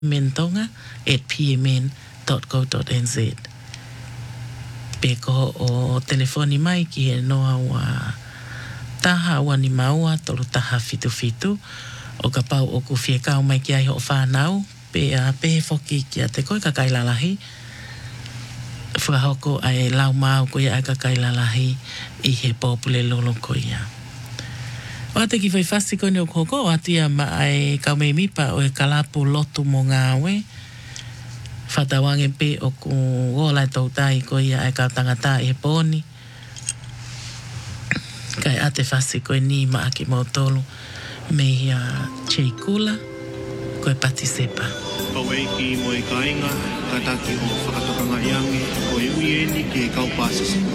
mentonga@pmn.co.nz. Peko o telefoni mai ki e noa wa taha wani maua tolu taha fitu o ka pau o ku fiekau mai ki ai ho whanau pe a pe foki ki a te koe ka kailalahi whahoko ai lau mau koe ai ka kailalahi i he popule lolo koia. O te ki whai whasi koe ni o koko o atia ma ai kau mei mipa o e kalapu lotu mo ngāwe whatawange pe o ku wolai tautai koia ai ka tangata i he poni kai ate whasi koe ni ma aki mautolu me hia cheikula koe pati sepa. Pawai ki mo e kainga, ka taki o whakatokanga iangi, o e uieni ki e kaupasisi.